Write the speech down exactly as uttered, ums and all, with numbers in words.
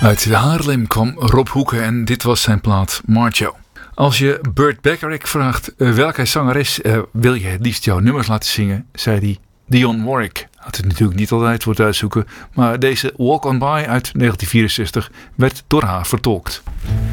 Uit Haarlem kwam Rob Hoeken en dit was zijn plaat Marcho. Als je Burt Bacharach vraagt uh, welke zangeres uh, wil je het liefst jouw nummers laten zingen, zei hij Dionne Warwick. Had het natuurlijk niet altijd voor het uitzoeken, maar deze Walk On By uit negentien vierenzestig werd door haar vertolkt.